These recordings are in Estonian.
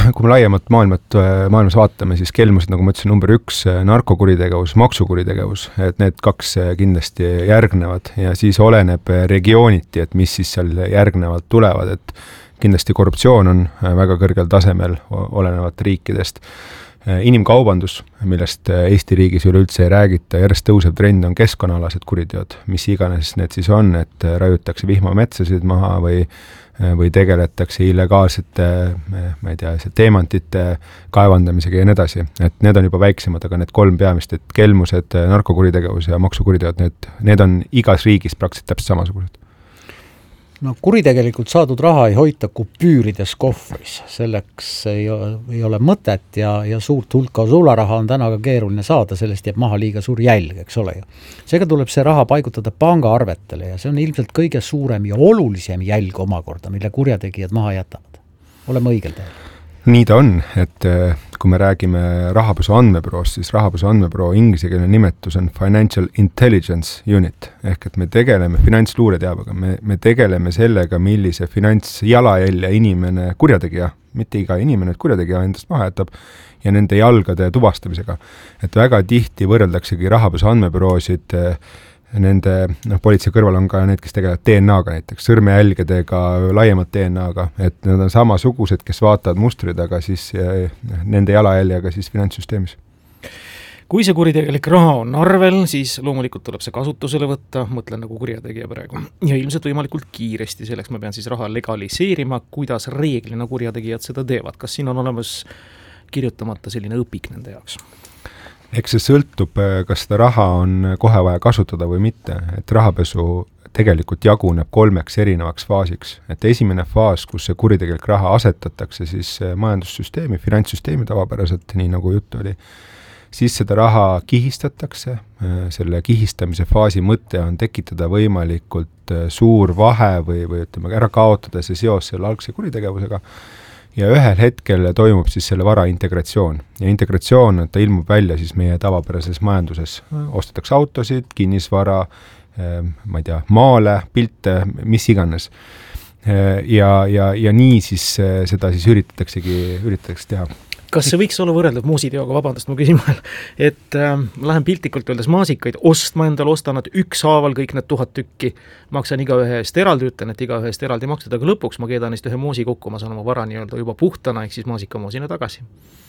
kui me laiemalt maailmas vaatame, siis kelmused, nagu ma ütlesin, number 1, narkokuritegevus, maksukuritegevus, et need 2 kindlasti järgnevad ja siis oleneb regiooniti, et mis siis seal järgnevalt tulevad, et kindlasti korruptsioon on väga kõrgel tasemel olenevat riikidest. Inimkaubandus, millest Eesti riigis üleüldse ei räägita, järjest tõusev trend on keskkonnaalased kuriteod, mis iganes need siis on, et raiutakse vihmametsasid maha või tegeletakse illegaalsete, ma ei tea, teemantite kaevandamisega ja nii edasi. Et need on juba väiksemad, aga need 3 peamist, et kelmused, narkokuritegevus ja maksukuriteod, need on igas riigis praktiliselt täpselt samasugused. No kuritegelikult saadud raha ei hoita kupüürides kohvris, selleks ei ole mõtet ja suurt hulka sularaha on täna ka keeruline saada, sellest jääb maha liiga suur jälg, eks ole ju. Seega tuleb see raha paigutada pangaarvetele ja see on ilmselt kõige suurem ja olulisem jälg omakorda, mille kurjategijad maha jätavad. Oleme õigel teel. Nii ta on, et kui me räägime rahapesu andmebüroost, siis rahapesu andmebüroo ingliskeelne nimetus on Financial Intelligence Unit, ehk et me tegeleme finantsluureteabega, me tegeleme sellega, millise finantsjalajälje inimene kurjategija, mitte iga inimene, et kurjategija endast maha jätab, ja nende jalgade tuvastamisega. Et väga tihti võrreldaksegi rahapesu andmebüroosid nende politsei kõrval on ka need, kes tegelevad DNA-ga näiteks, sõrmejälgedega, laiemalt DNA-ga, et need on samasugused, kes vaatavad mustrid, aga siis nende jalajäljega siis finantssüsteemis. Kui see kuritegelik raha on arvel, siis loomulikult tuleb see kasutusele võtta, mõtlen nagu kurjategija praegu. Ja ilmselt võimalikult kiiresti, selleks ma pean siis raha legaliseerima, kuidas reeglina kurjategijad seda teevad. Kas siin on olemas kirjutamata selline õpik nende jaoks? Eks see sõltub, kas seda raha on kohe vaja kasutada või mitte, et rahapesu tegelikult jaguneb 3 erinevaks faasiks. Et esimene faas, kus see kuritegelik raha asetatakse siis majandussüsteemi, finantssüsteemi tavapäraselt, nii nagu jutt oli, siis seda raha kihistatakse, selle kihistamise faasi mõte on tekitada võimalikult suur vahe või ütleme, ära kaotada see seos selle algse kuritegevusega, ja ühel hetkel toimub siis selle vara integratsioon. Ja integratsioon, ta ilmub välja siis meie tavapärases majanduses. Ostetakse autosid, kinnisvara, ma ei tea, maale, pilte, mis iganes. Ja nii siis seda siis üritatakse teha. Kas see võiks olla võrreldav muusiteoga, vabandust, ma küsin vahel, et lähen piltlikult öeldes maasikaid ostma endale, ostan nad ükshaaval kõik need 1000 tükki, maksan iga ühe eest eraldi, ütlen, et iga ühe eest eraldi maksud, aga lõpuks ma keedan neist ühe moosi kokku, ma saan oma vara nii-öelda juba puhtana, ehk siis maasikamoosina tagasi.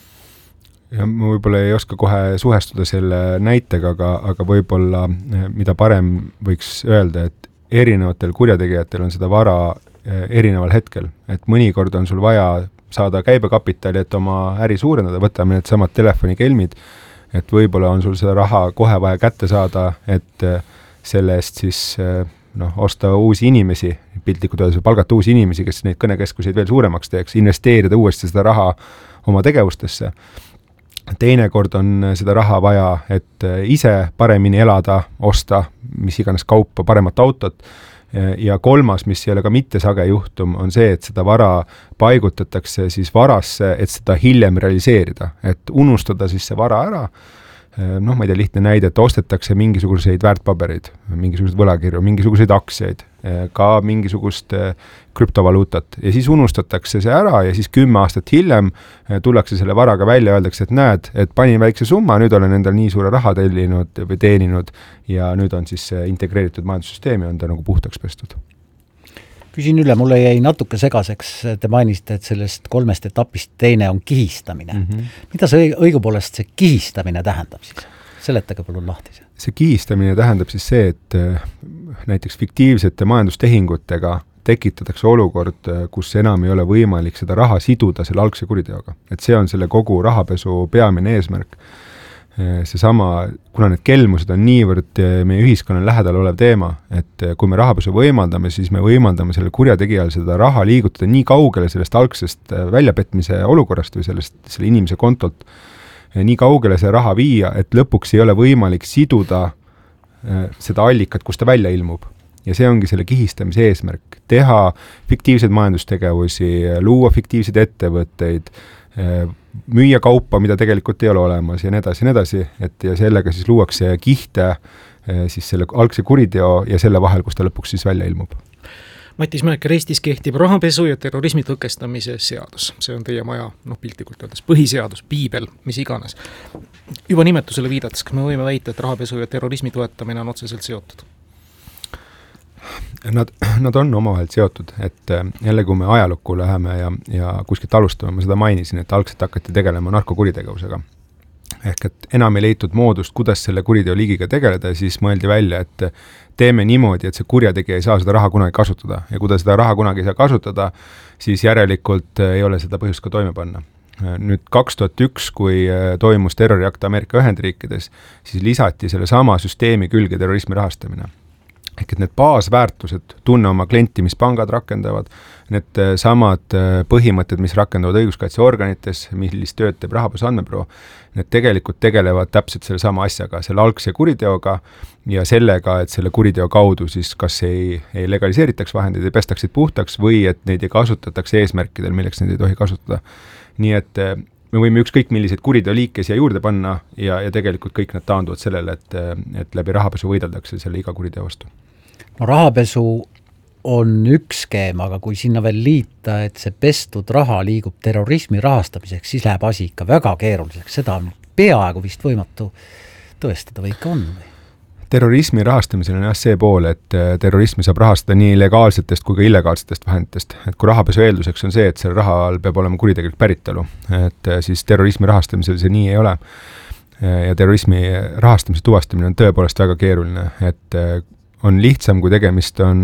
Ja ma võib-olla ei oska kohe suhestuda selle näitega, aga võib-olla mida parem võiks öelda, et erinevatel kurjategijatel on seda vara erineval hetkel, et mõnikord on sul vaja saada käibekapitali, et oma äri suurendada, võtame need samad telefonikelmid, et võib-olla on sul seda raha kohe vaja kätte saada, et selle eest siis osta uusi inimesi, piltlikult öeldes palgata uusi inimesi, kes neid kõnekeskuseid veel suuremaks teeks, investeerida uuesti seda raha oma tegevustesse. Teinekord on seda raha vaja, et ise paremini elada, osta, mis iganes kaupa, paremat autot. Ja kolmas, mis ei ole ka mitte sage juhtum, on see, et seda vara paigutatakse siis varasse, et seda hiljem realiseerida, et unustada siis see vara ära. Ma ei tea, lihtne näide, et ostetakse mingisuguseid väärtpabereid, mingisuguseid võlakirju, mingisuguseid aktsiaid, ka mingisugust krüptovaluutat ja siis unustatakse see ära ja siis 10 aastat hiljem tullakse selle varaga välja ja öeldakse, et näed, et panin väikse summa, nüüd olen endal nii suure raha tellinud või teeninud ja nüüd on siis integreeritud majandussüsteemi, on ta nagu puhtaks pestud. Küsin üle, mulle jäi natuke segaseks, te mainisite, et sellest 3 etapist teine on kihistamine. Mida see õigupoolest see kihistamine tähendab siis? Seletage palun lahti see. See kihistamine tähendab siis see, et näiteks fiktiivsete majandustehingutega tekitatakse olukord, kus enam ei ole võimalik seda raha siduda selle algse kuriteoga. Et see on selle kogu rahapesu peamine eesmärk. Seesama, kuna need kelmused on niivõrd meie ühiskonna lähedal olev teema, et kui me rahapesu võimaldame, siis me võimaldame selle kurjategijal seda raha liigutada nii kaugele sellest algsest väljapetmise olukorrast või selle inimese kontolt, nii kaugele see raha viia, et lõpuks ei ole võimalik siduda seda allikat, kus ta välja ilmub. Ja see ongi selle kihistamise eesmärk. Teha fiktiivseid majandustegevusi, luua fiktiivseid ettevõtteid, müüa kaupa, mida tegelikult ei ole olemas ja nii edasi, et ja sellega siis luuakse kihte siis selle algse kuriteo ja selle vahel, kus ta lõpuks siis välja ilmub. Matis Mäeker, Eestis kehtib rahapesu ja terrorismi tõkestamise seadus. See on teie maja, piltlikult öeldes, põhiseadus, piibel, mis iganes. Juba nimetusele viidates, kas me võime väita, et rahapesu ja terrorismi toetamine on otseselt seotud? Nad on omavahel seotud, et jälle kui me ajalukku läheme ja kuskilt alustame, ma seda mainisin, et algselt hakati tegelema narkokuritegevusega. Ehk et enam ei leitud moodust, kuidas selle kuriteo liigiga tegeleda, siis mõeldi välja, et teeme niimoodi, et see kurjategija ei saa seda raha kunagi kasutada. Ja kui ta seda raha kunagi ei saa kasutada, siis järelikult ei ole seda põhjust ka toime panna. Nüüd 2001, kui toimus terroriakt Ameerika Ühendriikides, siis lisati selle sama süsteemi külge terrorismi rahastamine. Ehk et need baasväärtused, tunne oma klienti, mis pangad rakendavad, need samad põhimõtted, mis rakendavad õiguskaitseorganites, millist tööd teeb rahapesu andmebüroo, need tegelikult tegelevad täpselt selle sama asjaga, selle algse kuriteoga ja sellega, et selle kuriteo kaudu siis kas ei legaliseeritaks vahendeid, ei pestaksid puhtaks või et neid ei kasutatakse eesmärkidel, milleks neid ei tohi kasutada. Nii et me võime ükskõik milliseid kuriteoliike siia juurde panna ja tegelikult kõik nad taanduvad sellele, et läbi rahapesu võideldakse selle iga kuriteo vastu. No rahapesu on üks skeem, aga kui sinna veel liita, et see pestud raha liigub terrorismi rahastamiseks, siis läheb asi ikka väga keeruliseks. Seda on peaaegu vist võimatu tõestada või ikka on? Terrorismi rahastamisel on see pool, et terrorismi saab rahastada nii legaalsetest kui ka illegaalsetest vahenditest. Et kui rahapesu eelduseks on see, et selle rahal peab olema kuritegelik päritolu, et siis terrorismi rahastamisel see nii ei ole. Ja terrorismi rahastamise tuvastamine on tõepoolest väga keeruline, et on lihtsam, kui tegemist on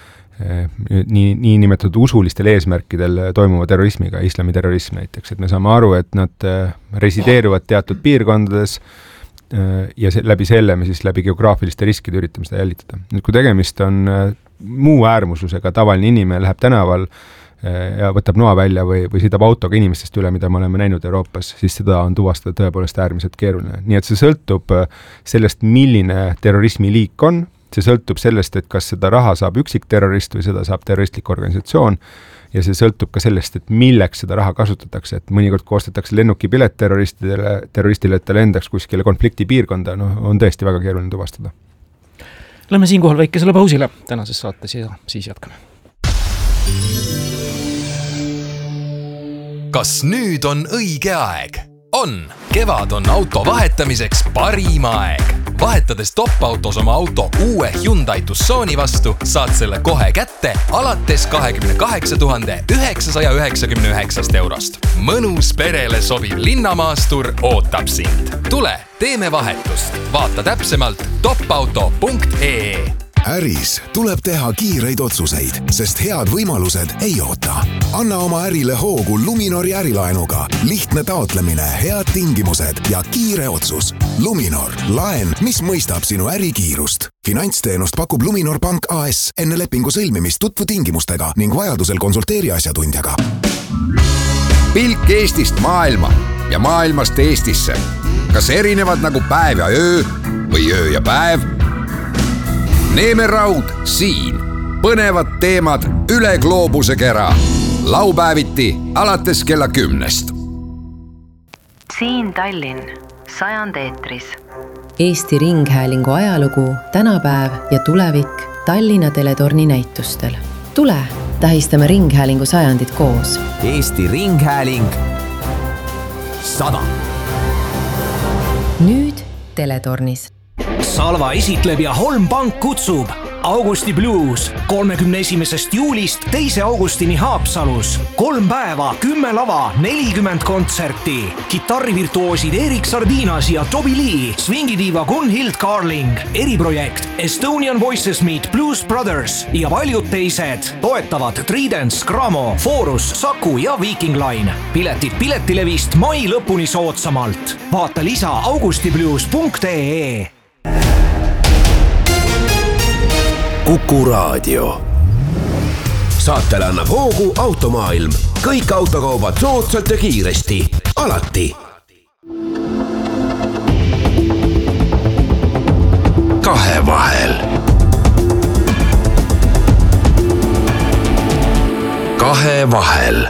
nii nimetatud usulistel eesmärkidel toimuva terrorismiga, islamiterrorism näiteks, et me saame aru, et nad resideeruvad teatud piirkondades ja läbi selle me siis läbi geograafiliste riskide üritame seda jälitada. Nüüd, kui tegemist on muu äärmuslusega, tavaline inimene läheb tänaval ja võtab noa välja või sõidab autoga inimestest üle, mida me oleme näinud Euroopas, siis seda on tuvastada tõepoolest äärmiselt keeruline. Nii et see sõltub sellest, milline terrorismi liik on, see sõltub sellest, et kas seda raha saab üksik terrorist või seda saab terroristlik organisatsioon ja see sõltub ka sellest, et milleks seda raha kasutatakse, et mõnikord kui ostetakse lennukipilet terroristile, et ta lendaks kuskile konflikti piirkonda, on tõesti väga keeruline tuvastada. Lähme siinkohal väikesele pausile tänases saates ja siis jätkame. Kas nüüd on õige aeg? On! Kevad on auto vahetamiseks parim aeg. Vahetades top-autos oma auto uue Hyundai Tucsoni vastu, saad selle kohe kätte alates 28 999 eurost. Mõnus perele sobiv linnamaastur ootab sind. Tule, teeme vahetust. Vaata täpsemalt topauto.ee. Äris tuleb teha kiireid otsuseid, sest head võimalused ei oota. Anna oma ärile hoogu Luminori ärilaenuga. Lihtne taotlemine, head tingimused ja kiire otsus. Luminor, laen, mis mõistab sinu ärikiirust. Finantsteenust pakub Luminor Pank AS. Enne lepingu sõlmimist tutvu tingimustega ning vajadusel konsulteeri asjatundjaga. Pilk Eestist maailma ja maailmast Eestisse. Kas erinevad nagu päev ja öö või öö ja päev? Neeme Raud siin. Põnevad teemad üle gloobuse kera. Laupäeviti alates kella 10. Siin Tallinn, 100 eetris. Eesti Ringhäälingu ajalugu, tänapäev ja tulevik Tallinna Teletorni näitustel. Tule, tähistame Ringhäälingu 100 koos. Eesti Ringhääling 100. Nüüd Teletornis. Salva esitleb ja Holm Pank kutsub Augusti Blues 31. juulist 2. augustini Haapsalus. 3 päeva, 10 lava, 40 kontserti. Kitarrivirtuoosid Erik Sardinas ja Toby Lee, swingidiiva Gunhild Carling, eriprojekt Estonian Voices Meet Blues Brothers ja paljud teised. Toetavad Tridents, Gramo, Forus, Saku ja Viking Line. Piletid Piletilevist mai lõpuni soodsamalt. Vaata lisa augustiblues.ee. Kuku Raadio. Saatele annab hoogu Automaailm. Kõik autokaubad soodsalt ja kiiresti. Alati. Kahevahel. Kahevahel.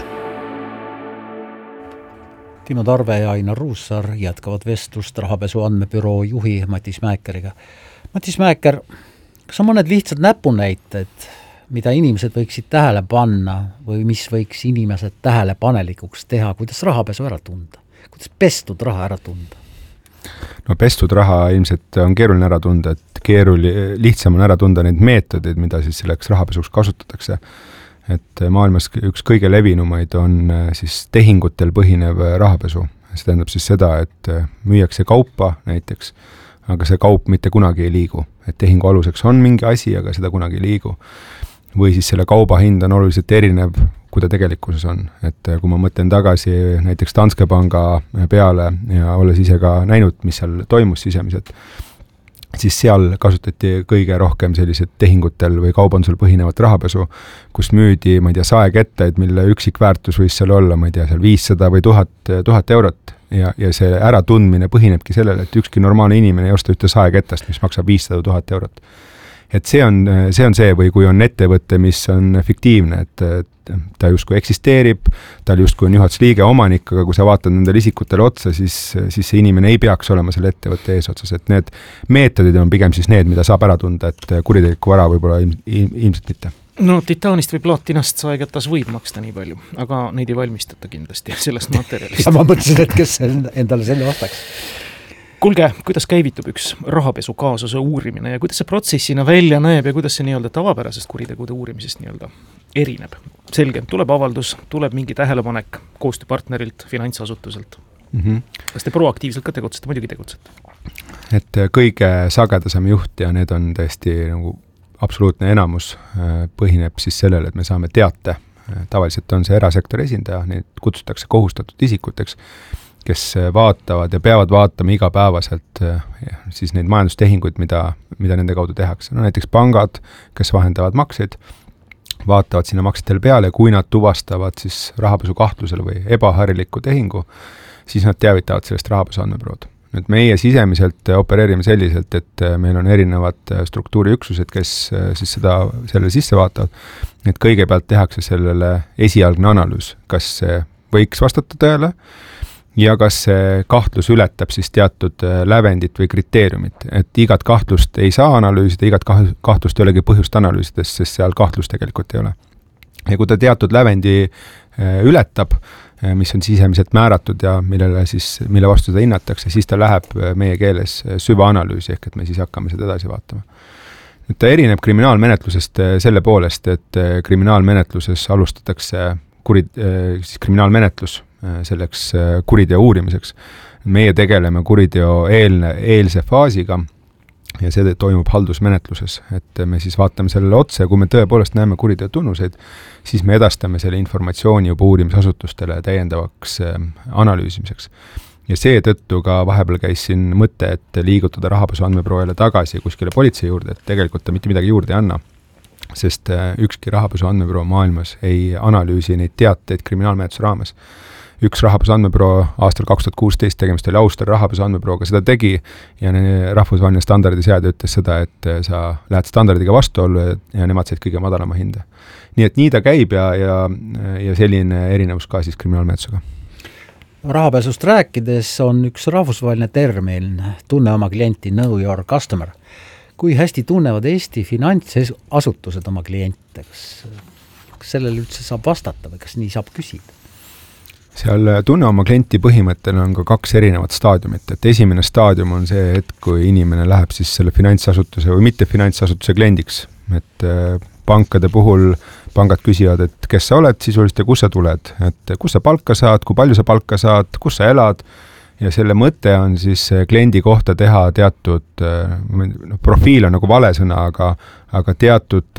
Timo Tarve ja Ainar Ruussaar jätkavad vestlust rahapesu andmebüroo juhi Matis Mäekeriga. Matis Mäeker, kas on mõned lihtsad näpunäited, mida inimesed võiksid tähele panna või mis võiks inimesed tähelepanelikuks teha, kuidas rahapesu ära tunda? Kuidas pestud raha ära tunda? No pestud raha ilmselt on keeruline ära tunda, et lihtsam on ära tunda neid meetodeid, mida siis selleks rahapesuks kasutatakse. Et maailmas üks kõige levinumaid on siis tehingutel põhinev rahapesu. See tähendab siis seda, et müüakse kaupa näiteks, aga see kaup mitte kunagi ei liigu. Et tehingu aluseks on mingi asi, aga seda kunagi ei liigu. Või siis selle kauba hind on oluliselt erinev, kui ta tegelikkuses on. Et kui ma mõtlen tagasi näiteks Danske Panga peale ja olles ise ka näinud, mis seal toimus sisemiselt, siis seal kasutati kõige rohkem sellised tehingutel või kaubandusel põhinevat rahapesu, kus müüdi, ma ei tea, saekettaid, mille üksikväärtus võis seal olla, ma ei tea, seal 500 või 1000 eurot ja see äratundmine põhinebki sellele, et ükski normaalne inimene ei osta ühte saekettast, mis maksab 500 või 1000 eurot. Et see on see, või kui on ettevõte, mis on fiktiivne, et ta justkui eksisteerib, tal justkui on juhatuse liige omanik, aga kui sa vaatad nendele isikutele otsa, siis see inimene ei peaks olema selle ettevõtte eesotsas, et need meetodid on pigem siis need, mida saab ära tunda, et kuritegelikku vara võib-olla ilmselt mitte. No titaanist või plaatinast saeketas võib maksta nii palju, aga neid ei valmistata kindlasti sellest materjalist. Ja ma mõtlesin, et kes endale selle vastaks. Kuulge, kuidas käivitub üks rahapesu kaasuse uurimine ja kuidas see protsessina välja näeb ja kuidas see nii-öelda tavapärasest kuritegude uurimisest nii-öelda erineb? Selge, tuleb avaldus, tuleb mingi tähelepanek koostööpartnerilt, finantsasutuselt. Kas te proaktiivselt ka tegutsete? Muidugi tegutsete. Et kõige sagedasem juht ja need on tõesti nagu absoluutne enamus põhineb siis sellele, et me saame teate. Tavaliselt on see erasektori esindaja, neid kutsutakse kohustatud isikuteks, kes vaatavad ja peavad vaatama igapäevaselt siis neid majandustehinguid, mida nende kaudu tehakse. No näiteks pangad, kes vahendavad makseid, vaatavad sinna maksetele peale ja kui nad tuvastavad siis rahapesu kahtlusel või ebaharilikku tehingu, siis nad teavitavad sellest rahapesu andmebürood. Nüüd meie sisemiselt opereerime selliselt, et meil on erinevad struktuuriüksused, kes siis sellele sisse vaatavad. Et kõigepealt tehakse sellele esialgne analüüs, kas see võiks vastata tõele, ja kas see kahtlus ületab siis teatud lävendit või kriteeriumit, et igat kahtlust ei saa analüüsida, igat kahtlust ei olegi põhjust analüüsides, sest seal kahtlust tegelikult ei ole. Ja kui ta teatud lävendi ületab, mis on sisemiselt määratud ja mille vastu seda hinnatakse, siis ta läheb meie keeles süvaanalüüsi, ehk et me siis hakkame seda edasi vaatama. Nüüd ta erineb kriminaalmenetlusest selle poolest, et kriminaalmenetluses alustatakse kriminaalmenetlus selleks kuriteo uurimiseks. Meie tegeleme kuriteo eelse faasiga ja see toimub haldusmenetluses, et me siis vaatame sellele otse ja kui me tõepoolest näeme kuriteo tunnuseid, siis me edastame selle informatsiooni juba uurimisasutustele täiendavaks analüüsimiseks. Ja seetõttu ka vahepeal käis siin mõte, et liigutada rahapesu andmebüroole tagasi kuskile politsei juurde, et tegelikult ta mitte midagi juurde ei anna. Sest ükski rahapesu andmebüroo maailmas ei analüüsi neid teateid kriminaalmenetluse raames. Üks rahapesu andmebüroo aastal 2016 tegemist oli Austria rahapesu andmebürooga, seda tegi ja rahvusvaheline standardiseadja ütles seda, et sa lähed standardiga vastuollu ja nemad said kõige madalama hinde. Nii et nii ta käib ja selline erinevus ka siis kriminaalmenetlusega. Rahapesust rääkides on üks rahvusvaheline termin, tunne oma klienti, know your customer. Kui hästi tunnevad Eesti finantsasutused oma kliente? Kas sellele üldse saab vastata või kas nii saab küsida? Seal tunne oma klienti põhimõttel on ka 2 erinevat staadiumit, et esimene staadium on see, et kui inimene läheb siis selle finantsasutuse või mitte finantsasutuse kliendiks, et pankade puhul pangad küsivad, et kes sa oled sisuliselt ja kus sa tuled, et kus sa palka saad, kui palju sa palka saad, kus sa elad ja selle mõte on siis kliendi kohta teha teatud, profiil on nagu vale sõna, aga teatud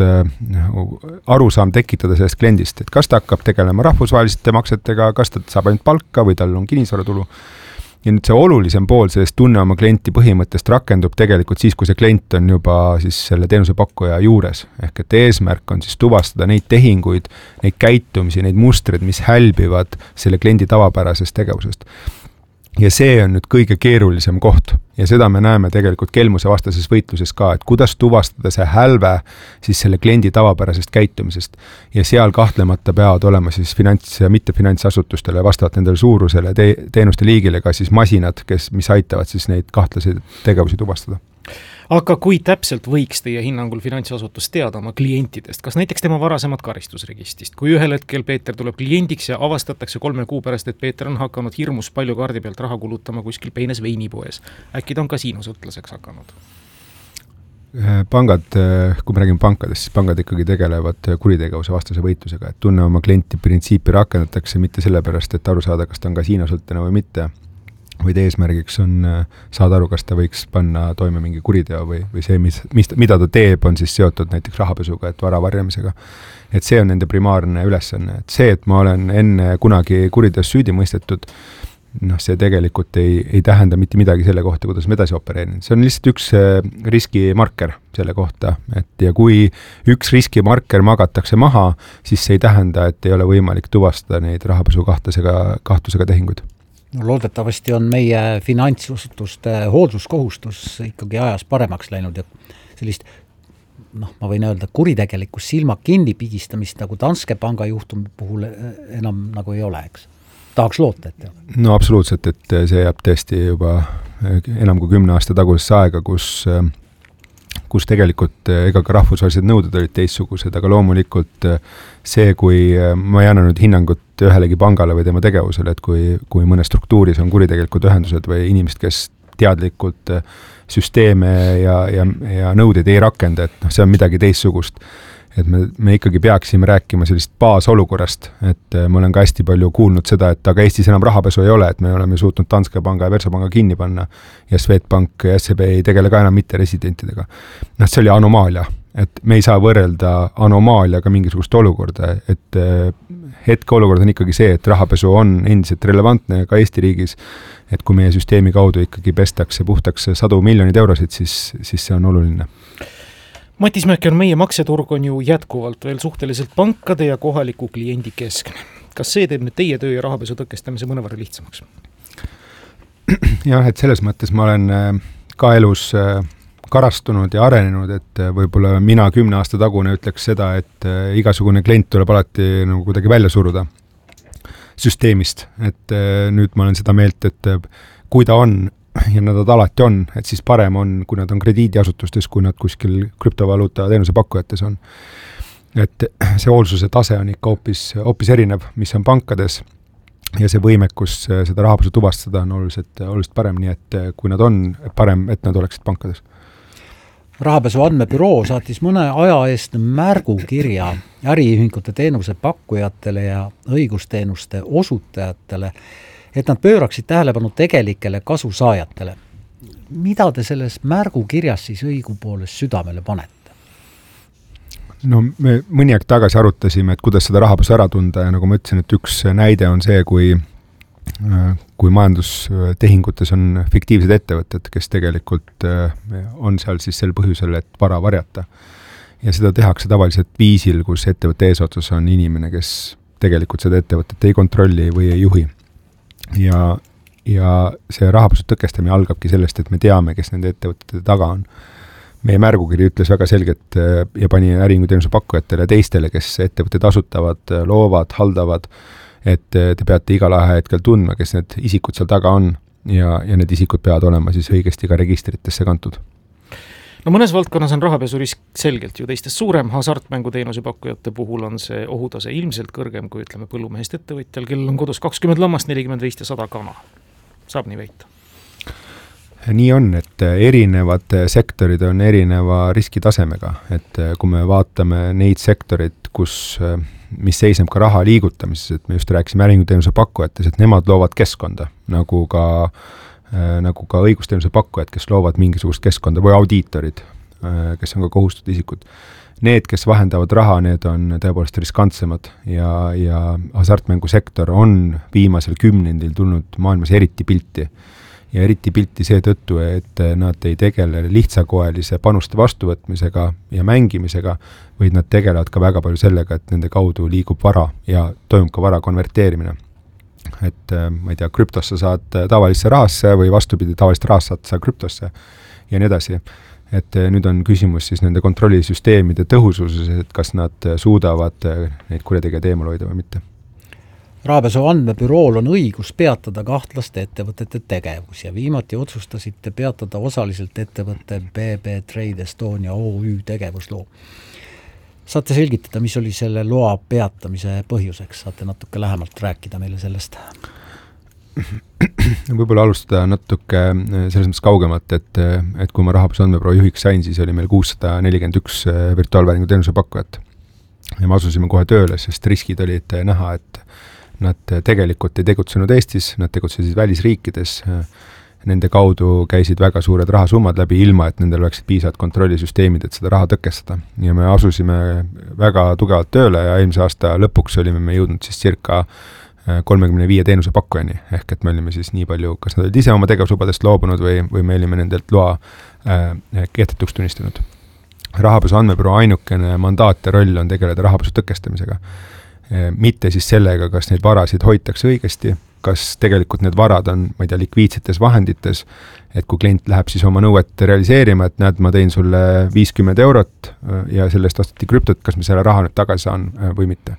arusaam tekitada sellest kliendist, et kas ta hakkab tegelema rahvusvaheliste maksetega, kas ta saab ainult palka või tal on kinnisvaratulu. Ja nüüd see olulisem pool sellest tunne oma klienti põhimõttest rakendub tegelikult siis, kui see klient on juba siis selle teenusepakkuja juures. Ehk et eesmärk on siis tuvastada neid tehinguid, neid käitumisi, neid mustreid, mis hälbivad selle kliendi tavapärasest tegevusest. Ja see on nüüd kõige keerulisem koht ja seda me näeme tegelikult kelmuse vastases võitluses ka, et kuidas tuvastada see hälve siis selle kliendi tavapärasest käitumisest ja seal kahtlemata peavad olema siis finants- ja mitte finantsasutustele vastavalt nendele suurusele teenuste liigile ka siis masinad, mis aitavad siis neid kahtlaseid tegevusi tuvastada. Aga kui täpselt võiks teie hinnangul finantsasutus teada oma klientidest, kas näiteks tema varasemad karistusregistist, kui ühel hetkel Peeter tuleb kliendiks ja avastatakse 3 kuu pärast, et Peeter on hakanud hirmus palju kaardi pealt raha kulutama kuskil peines veinipoes, äkki ta on kasiinosõtlaseks hakanud? Pangad, kui me räägime pankadest, siis pangad ikkagi tegelevad kuritegevuse vastase võitlusega, et tunne oma klienti printsiipi rakendatakse mitte sellepärast, et aru saada, kas ta on kasiinosõltlane või mitte, vaid eesmärgiks on saada aru, kas ta võiks panna toime mingi kuriteo või see, mida ta teeb, on siis seotud näiteks rahapesuga, et vara varjamisega. Et see on nende primaarne ülesanne. Et see, et ma olen enne kunagi kuriteos süüdi mõistetud, see tegelikult ei tähenda mitte midagi selle kohta, kuidas ma edasi opereerin. See on lihtsalt üks riskimarker selle kohta, et ja kui üks riskimarker magatakse maha, siis see ei tähenda, et ei ole võimalik tuvastada neid rahapesu kahtlusega tehinguid. No, loodetavasti on meie finantsasutuste hoolsuskohustus ikkagi ajas paremaks läinud ja sellist, ma võin öelda, kuritegelikkus silma kinni pigistamist nagu Danske panga juhtumi puhul enam nagu ei ole, eks? Tahaks loota, et No absoluutselt, et see jääb tõesti juba enam kui 10 aasta tagusesse aega, kus tegelikult ega ka rahvusvahelised nõuded olid teistsugused, aga loomulikult see, kui ma ei anna nüüd hinnangut ühelegi pangale või tema tegevusele, et kui mõne struktuuris on kuritegelikud ühendused või inimesed, kes teadlikult süsteeme ja nõudeid ei rakenda, et see on midagi teistsugust. Et me ikkagi peaksime rääkima sellist baasolukorrast, et ma olen ka hästi palju kuulnud seda, et aga Eestis enam rahapesu ei ole, et me oleme suutnud Danske panga ja Verso panga kinni panna ja Swedbank ja SEB ei tegele ka enam mitte residentidega. See oli anomaalia, et me ei saa võrrelda anomaaliaga mingisugust olukorda, et hetkeolukord on ikkagi see, et rahapesu on endiselt relevantne ka Eesti riigis, et kui meie süsteemi kaudu ikkagi pestakse puhtaks 100 miljonid eurosid, siis see on oluline. Matis Mööki on meie makseturg on ju jätkuvalt veel suhteliselt pankade ja kohaliku kliendi keskne. Kas see teeb nüüd teie töö ja rahapesu tõkestamise mõnevõrra lihtsamaks? Jah, et selles mõttes ma olen ka elus karastunud ja arenenud, et võib-olla mina 10 aasta tagune ütleks seda, et igasugune klient tuleb alati nagu kuidagi välja suruda süsteemist. Et nüüd ma olen seda meelt, et kui ta on ja nad alati on, et siis parem on, kui nad on krediidiasutustes, kui nad kuskil krüptovaluuta teenuse pakkujates on. Et see hoolsuse tase on ikka hoopis erinev, mis on pankades ja see võimekus seda rahapesu tuvastada on oluliselt parem, nii et kui nad on, parem, et nad oleksid pankades. Rahapesu andmebüroo saatis mõne aja eest märgukirja äriühingute teenuse pakkujatele ja õigusteenuste osutajatele, et nad pööraksid tähelepanu tegelikele kasusaajatele. Mida te selles märgukirjas siis õigupoolest südamele panete? No me mõni aeg tagasi arutasime, et kuidas seda rahapesu ära tunda ja nagu ma ütlesin, et üks näide on see, kui majandustehingutes on fiktiivsed ettevõtted, kes tegelikult on seal siis sel põhjusel, et vara varjata. Ja seda tehakse tavaliselt viisil, kus ettevõtte eesotsas on inimene, kes tegelikult seda ettevõtet ei kontrolli või ei juhi. Ja see rahapesu tõkestamine algabki sellest, et me teame, kes nende ettevõtete taga on. Meie märgukiri ütles väga selgelt ja pani äriühingu teenuse pakkujatele ja teistele, kes ettevõtted asutavad, loovad, haldavad, et te peate igal ajahetkel tundma, kes need isikud seal taga on ja need isikud peavad olema siis õigesti ka registritesse kantud. No mõnes valdkonnas on rahapesurisk selgelt ju teistest suurem, hasartmänguteenuse pakkujate puhul on see ohutase ilmselt kõrgem kui ütleme põllumehest ettevõtjal, kellel on kodus 20 lammast, 40 veist ja 100 kana. Saab nii veita? Nii on, et erinevad sektorid on erineva riskitasemega, et kui me vaatame neid sektorid, mis seisneb ka raha liigutamises, et me just rääkisime äriühinguteenuse pakkujates, et nemad loovad keskkonda, nagu ka õigusteenuse pakkujad, kes loovad mingisugust keskkonda või audiitorid, kes on ka kohustatud isikud. Need, kes vahendavad raha, need on tõepoolest riskantsemad ja hasartmängusektor on viimasel 10 tulnud maailmas eriti pilti. Ja eriti pilti seetõttu, et nad ei tegele lihtsakoelise panuste vastuvõtmisega ja mängimisega, vaid nad tegelevad ka väga palju sellega, et nende kaudu liigub vara ja toimub ka vara konverteerimine. Et ma ei tea, krüptosse saad tavalisse rahasse või vastupidi, tavalist rahast saad krüptosse ja nii edasi. Et nüüd on küsimus siis nende kontrollisüsteemide tõhususes, et kas nad suudavad neid kurjategijad eemal hoida või mitte. Rahapesu andmebürool on õigus peatada kahtlaste ettevõtete tegevus ja viimati otsustasite peatada osaliselt ettevõtte BB Trade Estonia OÜ tegevusloo. Saate selgitada, mis oli selle loa peatamise põhjuseks? Saate natuke lähemalt rääkida meile sellest? Võib-olla alustada natuke selles mõttes kaugemalt, et kui ma Rahapesu andmebüroo juhiks sain, siis oli meil 641 virtuaalvääringu teenuse pakkujat. Ja me asusime kohe tööle, sest riskid olid näha, et nad tegelikult ei tegutsenud Eestis, nad tegutsesid välisriikides. Nende kaudu käisid väga suured rahasummad läbi, ilma et nendel oleksid piisavad kontrollisüsteemid, et seda raha tõkestada. Ja me asusime väga tugevalt tööle ja eelmise aasta lõpuks olime me jõudnud siis circa 35 teenuse pakkujani, ehk et me olime siis nii palju, kas nad olid ise oma tegevuslubadest loobunud või me olime nendelt loa kehtetuks tunnistanud. Rahapesu andmebüroo ainukene mandaat ja roll on tegeleda rahapesu tõkestamisega. Mitte siis sellega, kas neid varasid hoitakse õigesti, kas tegelikult need varad on, ma ei tea, likviidsetes vahendites, et kui klient läheb siis oma nõuet realiseerima, et näed, ma tein sulle 50 eurot ja sellest ostati krüptot, kas me selle raha nüüd tagasi saan või mitte.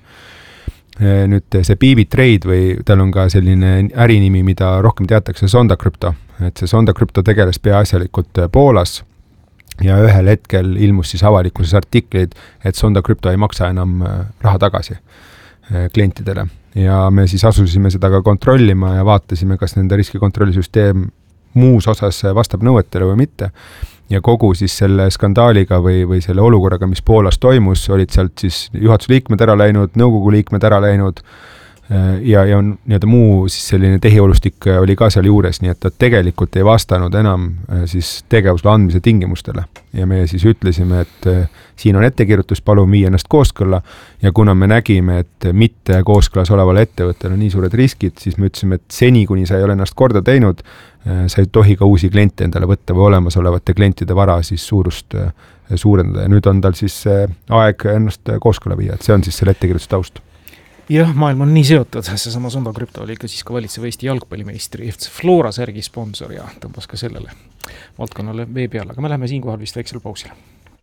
Nüüd see BB Trade või tal on ka selline ärinimi, mida rohkem teatakse, Sonda Crypto. Et see Sonda Crypto tegeles peaasjalikult Poolas ja ühel hetkel ilmus siis avalikkuses artiklid, et Sonda Crypto ei maksa enam raha tagasi klientidele. Ja me siis asusime seda ka kontrollima ja vaatasime, kas nende riskikontrollisüsteem muus osas vastab nõuetele või mitte. Ja kogu siis selle skandaaliga või selle olukorraga, mis Poolas toimus, olid sealt siis juhatuse liikmed ära läinud, nõukogu liikmed ära läinud ja on nii-öelda muu siis selline tehiolustiq oli ka seal juures, nii et ta tegelikult ei vastanud enam siis tegevusloa andmise tingimustele. Ja me siis ütlesime, et siin on ettekirjutus, palun viia ennast kooskõlla ja kuna me nägime, et mitte kooskõlas olevale ettevõttele nii suured riskid, siis me ütlesime, et seni, kuni sa ei ole ennast korda teinud, sa ei tohi ka uusi kliente endale võtta või olemasolevate klientide vara siis suurust suurendada ja nüüd on tal siis aeg ennast kooskõlla viia, et see on siis selle ettekirjutuse taust. Jah, maailm on nii seotud, seesama Sonda Crypto oli ka siis ka valitsev Eesti jalgpallimeistri FC Flora särgi sponsor ja tõmbas ka sellele valdkonnale vee peale, aga me läheme siinkohal vist väiksel pausile.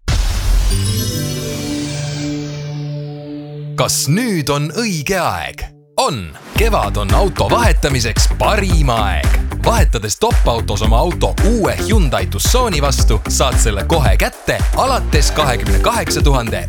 Kas nüüd on õige aeg? On! Kevad on auto vahetamiseks parim aeg. Vahetades top-autos oma auto uue Hyundai Tucsoni vastu, saad selle kohe kätte alates 28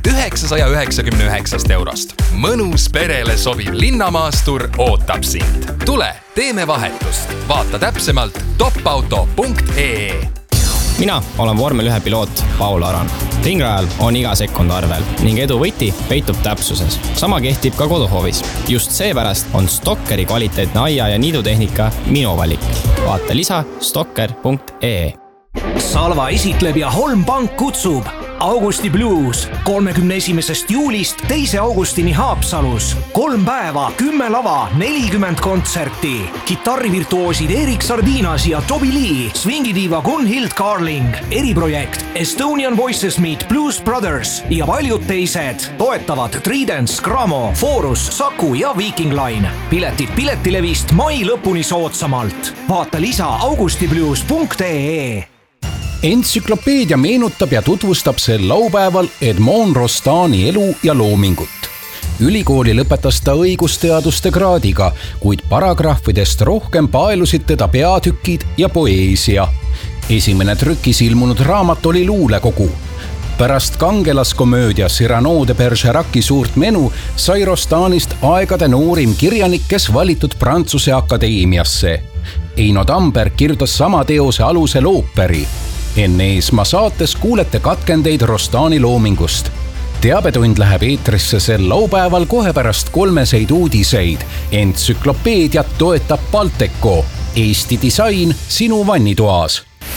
999 eurost. Mõnus perele sobiv linnamaastur ootab sind. Tule, teeme vahetust. Vaata täpsemalt topauto.ee. Mina olen vormel 1 piloot Paul Aran. Ringrajal on iga sekund arvel ning edu võti peitub täpsuses. Sama kehtib ka koduhoovis. Just seepärast on Stokkeri kvaliteetne aia- ja niidutehnika minu valik. Vaata lisa stokker.ee. Salva esitleb ja Holm Pank kutsub Augusti Blues 31. juulist 2. augustini Haapsalus. 3 päeva, 10 lava, 40 kontserti. Kitarrivirtuoosid Erik Sardinas ja Toby Lee, swingidiiva Gunhild Carling, eriprojekt Estonian Voices Meet Blues Brothers ja paljud teised. Toetavad Trident, Scramo, Forus, Saku ja Viking Line. Piletid Piletilevist mai lõpuni soodsamalt. Vaata lisa augustiblues.ee. Entsüklopeedia meenutab ja tutvustab sel laupäeval Edmond Rostani elu ja loomingut. Ülikooli lõpetas ta õigusteaduste kraadiga, kuid paragrahvidest rohkem paelusid teda peatükid ja poeesia. Esimene trükis ilmunud raamat oli luulekogu. Pärast kangelaskomöödia Cyrano de Bergeraci suurt menu sai Rostanist aegade noorim kirjanik, kes valitud Prantsuse akadeemiasse. Eino Tamberg kirjutas sama teose alusel ooperi. Enne Eesmaa saates kuulete katkendeid Rostani loomingust. Teabetund läheb eetrisse sel laupäeval kohe pärast 3 uudiseid. Entsüklopeediat toetab Balteco. Eesti disain sinu vannitoas.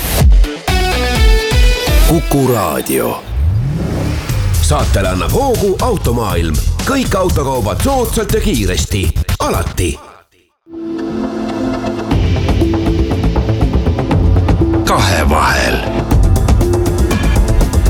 Kuku Raadio. Saatele annab hoogu Automaailm. Kõik autokaubad soodsalt ja kiiresti. Alati. Kahevahel.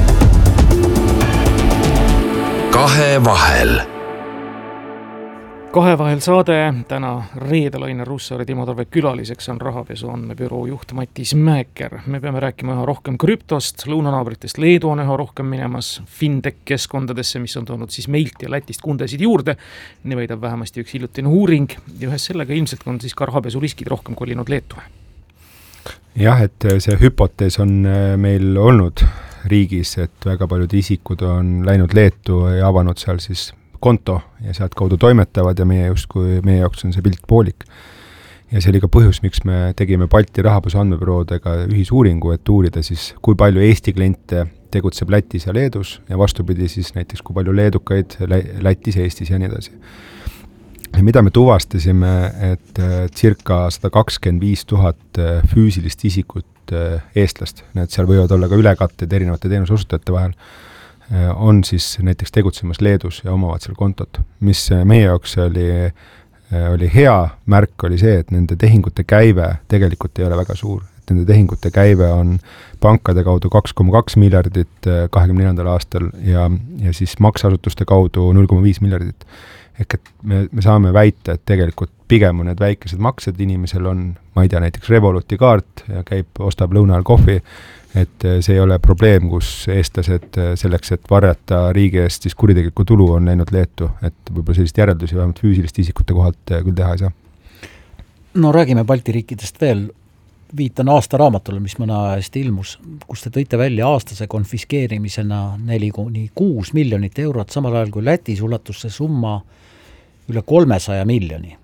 Kahevahel. Kahevahel saade, täna reedel Ainar Ruussaare, Timo Tarve külaliseks on rahapesu andmebüroo juht Matis Mäeker. Me peame rääkima üha rohkem krüptost, lõunanaabritest Leedu on üha rohkem minemas fintech-keskkondadesse, mis on toonud siis meilt ja Lätist kundesid juurde. Nii väidab vähemasti üks hiljutine uuring ja ühes sellega ilmselt on siis ka rahapesuriskid rohkem kolinud Leetu. Jah, et see hüpotees on meil olnud riigis, et väga paljud isikud on läinud Leetu ja avanud seal siis konto ja sealt kaudu toimetavad ja meie jaoks on see pilt poolik. Ja see oli ka põhjus, miks me tegime Balti rahapesu andmebüroodega ühisuuringu, et uurida siis, kui palju Eesti kliente tegutseb Lätis ja Leedus ja vastupidi siis näiteks, kui palju leedukaid Lätis, Eestis ja nii edasi. Ja mida me tuvastasime, et circa 125 000 füüsilist isikut eestlast, need seal võivad olla ka ülekatted erinevate teenusosutajate vahel, on siis näiteks tegutsemas Leedus ja omavad seal kontot. Mis meie jaoks oli hea märk, oli see, et nende tehingute käive tegelikult ei ole väga suur. Et nende tehingute käive on pankade kaudu 2,2 miljardit 24. aastal ja siis makseasutuste kaudu 0,5 miljardit. Ehk et me saame väita, et tegelikult pigem on need väikesed maksed, inimesel on, ma ei tea, näiteks Revoluti kaart ja ostab lõuna ajal kohvi, et see ei ole probleem, kus eestlased selleks, et varjata riigi eest siis kuritegeliku tulu on läinud Leetu, et võib-olla sellist järeldusi vähemalt füüsiliste isikute kohalt küll teha ei saa. No räägime Balti riikidest veel, viitan aastaraamatule, mis mõne aja eest ilmus, kus te tõite välja aastase konfiskeerimisena 4–6 miljonit eurot, samal ajal kui Lätis ulatus see summa üle 300 miljoni.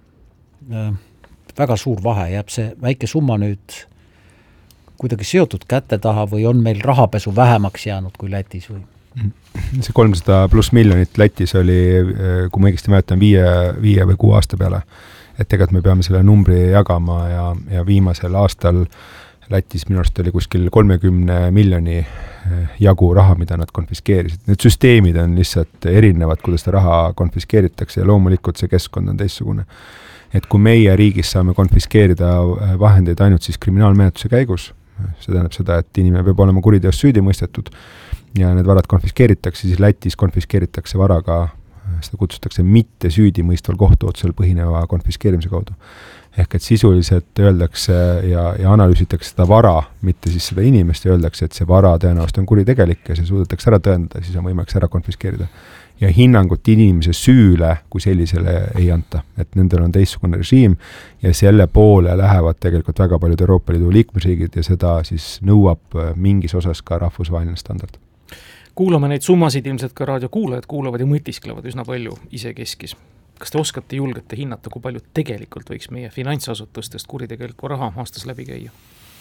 Väga suur vahe, jääb see väike summa nüüd kuidagi seotud kätte taha või on meil rahapesu vähemaks jäänud kui Lätis või? See 300+ miljonit Lätis oli, kui ma õigesti mäletan, 5 või 6 aasta peale. Et tegelikult me peame selle numbri jagama ja viimasel aastal Lätis minu arust oli kuskil 30 miljoni jagu raha, mida nad konfiskeerisid. Need süsteemid on lihtsalt erinevad, kuidas seda raha konfiskeeritakse ja loomulikult see keskkond on teistsugune. Et kui meie riigis saame konfiskeerida vahendeid ainult siis kriminaalmenetluse käigus, see tähendab seda, et inimene peab olema kuriteos süüdi mõistetud ja need varad konfiskeeritakse, siis Lätis konfiskeeritakse varaga, seda kutsutakse mitte süüdi mõistval kohtuotsusel põhineva konfiskeerimise kaudu. Ehk et sisuliselt öeldakse ja analüüsitakse seda vara, mitte siis seda inimest ja öeldakse, et see vara tõenäoliselt on kuritegelik ja see suudetakse ära tõendada, siis on võimalik ära konfiskeerida. Ja hinnangut inimese süüle kui sellisele ei anta, et nendel on teistsugune režiim ja selle poole lähevad tegelikult väga paljud Euroopa Liidu liikmesriigid ja seda siis nõuab mingis osas ka rahvusvaheline standard. Kuulame neid summasid, ilmselt ka raadiokuulajad kuulavad ja mõtisklevad üsna palju isekeskis. Kas te oskate julgete hinnata, kui palju tegelikult võiks meie finantsasutustest kuritegeliku raha aastas läbi käia?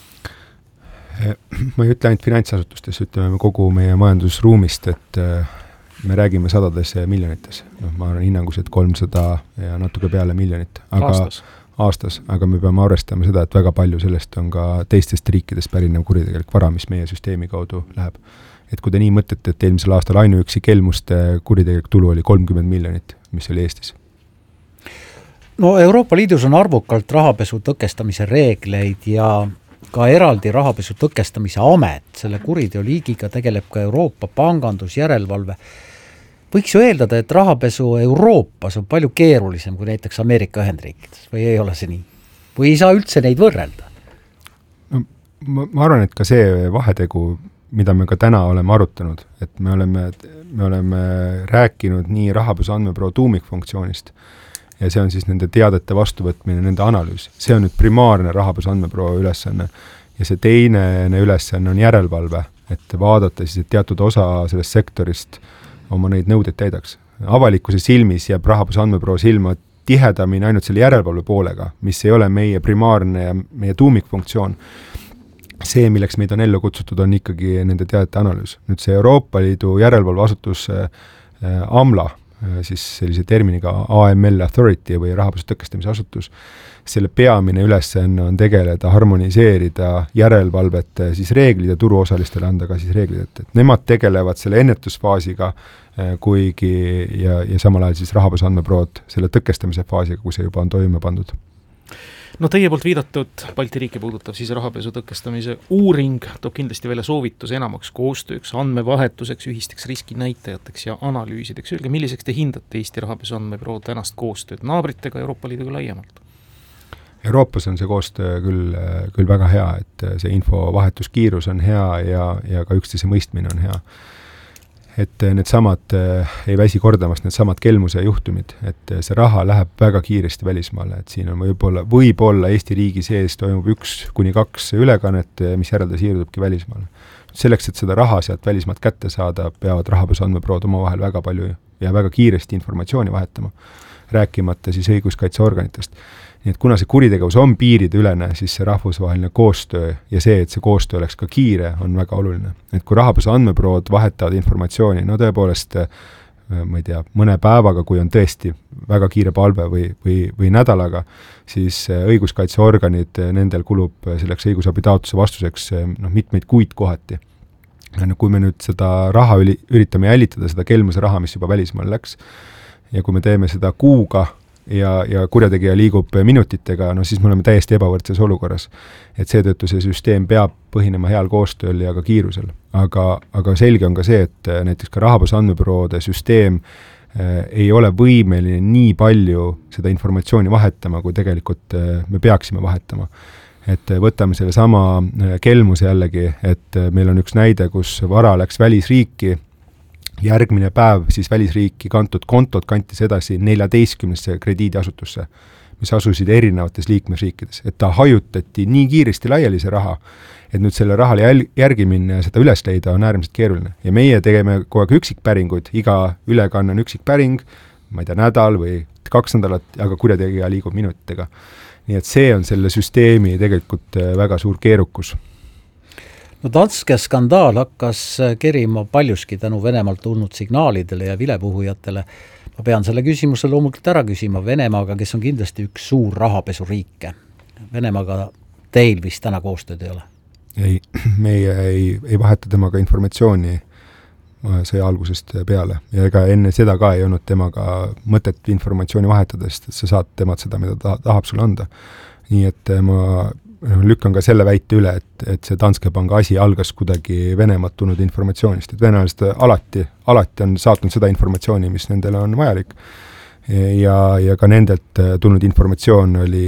Ma ei ütle ainult finantsasutustes, ütleme kogu meie majandusruumist, et me räägime sadades miljonites. Ma arvan hinnanguselt 300 ja natuke peale miljonit. Aastas, aga me peame arvestama seda, et väga palju sellest on ka teistest riikidest pärinev kuritegelik vara, mis meie süsteemi kaudu läheb. Et kui te nii mõtlete, et eelmisel aastal ainuüksi kelmuste kuritegelik tulu oli 30 miljonit, mis oli Eestis. No Euroopa Liidus on arvukalt rahapesu tõkestamise reegleid ja ka eraldi rahapesu tõkestamise amet, selle kuriteoliigiga tegeleb ka Euroopa pangandusjärelevalve. Võiks ju eeldada, et rahapesu Euroopas on palju keerulisem kui näiteks Ameerika Ühendriikides või ei ole see nii? Või ei saa üldse neid võrrelda? No, ma arvan, et ka see vahetegu, mida me ka täna oleme arutanud, et me oleme rääkinud nii rahapesu andmebüroo tuumikfunktsioonist ja see on siis nende teadete vastuvõtmine, nende analüüs. See on nüüd primaarne rahapesu andmebüroo ülesanne ja see teine ülesanne on järelevalve, et vaadata siis, et teatud osa sellest sektorist oma neid nõudeid täidaks. Avalikkuse silmis jääb rahapesu andmebüroo silma tihedamini ainult selle järelevalve poolega, mis ei ole meie primaarne ja meie tuumikfunktsioon. See, milleks meid on ellu kutsutud, on ikkagi nende teadete analüüs. Nüüd see Euroopa Liidu järelevalveasutus AMLA, siis sellise terminiga AML Authority või rahapesu tõkestamise asutus, selle peamine ülesanne on tegeleda, harmoniseerida järelevalvet siis reeglid ja turuosalistele anda ka siis reeglid, et nemad tegelevad selle ennetusfaasiga, kuigi ja samal ajal siis rahapesu andmebürood selle tõkestamise faasiga, kui see juba on toime pandud. No teie poolt viidatud Balti riiki puudutav siis rahapesu tõkestamise uuring toob kindlasti välja soovituse enamaks koostööks, andmevahetuseks, ühisteks riskinäitajateks ja analüüsideks. Öelge, milliseks te hindate Eesti rahapesu andmebüroo tänast koostööd naabritega Euroopa Liiduga laiemalt? Euroopas on see koostöö küll väga hea, et see infovahetuskiirus on hea ja ka üksteise mõistmine on hea. Et need samad, ei väsi kordamast, need samad kelmuse juhtumid, et see raha läheb väga kiiresti välismaale, et siin on võib-olla Eesti riigi sees toimub 1-2 ülekannet, mis järelda siirdubki välismaale. Selleks, et seda raha sealt välismaalt kätte saada, peavad rahapesu andmebürood omavahel väga palju ja väga kiiresti informatsiooni vahetama, rääkimata siis õiguskaitseorganitest. Nii et kuna see kuritegevus on piiride ülene, siis see rahvusvaheline koostöö ja see, et see koostöö oleks ka kiire, on väga oluline. Et kui rahapesu andmebürood vahetavad informatsiooni, no tõepoolest, ma ei tea, mõne päevaga, kui on tõesti väga kiire palve või nädalaga, siis õiguskaitseorganid, nendel kulub selleks õigusabi taotluse vastuseks mitmeid kuid kohati. Kui me nüüd seda raha üritame jälitada, seda kelmuse raha, mis juba välismaal läks, ja kui me teeme seda kuuga, ja kurjategija liigub minutitega, no siis me oleme täiesti ebavõrdses olukorras. Et seetõttu see süsteem peab põhinema heal koostööl ja ka kiirusel. Aga selge on ka see, et näiteks ka rahapesu andmebüroode süsteem ei ole võimeline nii palju seda informatsiooni vahetama, kui tegelikult me peaksime vahetama. Et võtame selle sama kelmuse jällegi, et meil on üks näide, kus vara läks välisriiki, järgmine päev siis välisriiki kantud kontot kantis edasi 14 krediidiasutusse, mis asusid erinevates liikmesriikides. Et ta hajutati nii kiiresti laiali see raha, et nüüd selle rahale järgi minna ja seda üles leida on äärmiselt keeruline. Ja meie tegeme kogu aeg üksikpäringuid, iga ülekanne on üksikpäring, ma ei tea, nädal või 2 nädalat, aga kurjategija liigub minutitega. Nii et see on selle süsteemi tegelikult väga suur keerukus. No Danske skandaal hakkas kerima paljuski tänu Venemaalt tulnud signaalidele ja vilepuhujatele. Ma pean selle küsimuse loomulikult ära küsima Venemaaga, kes on kindlasti üks suur rahapesuriike. Venemaaga teil vist täna koostööd ei ole? Ei, meie ei vaheta temaga informatsiooni sõja algusest peale. Ja ega enne seda ka ei olnud temaga mõtet informatsiooni vahetada, sest sa saad temad seda, mida ta tahab sulle anda. Nii et ma lükkan ka selle väite üle, et see Danske panga asi algas kuidagi Venemaalt tulnud informatsioonist, et venelased alati on saatnud seda informatsiooni, mis nendele on vajalik. Ja ka nendelt tulnud informatsioon oli,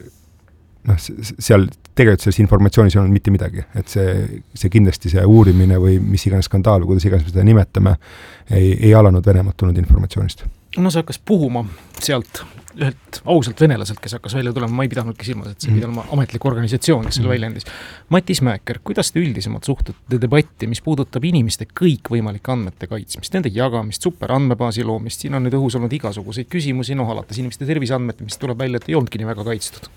seal tegelikult selles informatsioonis ei olnud mitte midagi, et see kindlasti see uurimine või mis iganes skandaal, kuidas iganes me seda nimetame, ei alanud Venemaalt tulnud informatsioonist. No see hakkas puhuma sealt ühelt ausalt venelaselt, kes hakkas välja tulema, ma ei pidanudki silmas, et see pidi olema ametlik organisatsioon, kes selle välja endis. Matis Mäeker, kuidas te üldisemalt suhtute debatti, mis puudutab inimeste kõikvõimalike andmete kaitsmist, nende jagamist, superandmebaasi loomist, siin on nüüd õhus olnud igasuguseid küsimusi, alates inimeste terviseandmete, mis tuleb välja, et ei olnudki nii väga kaitstud.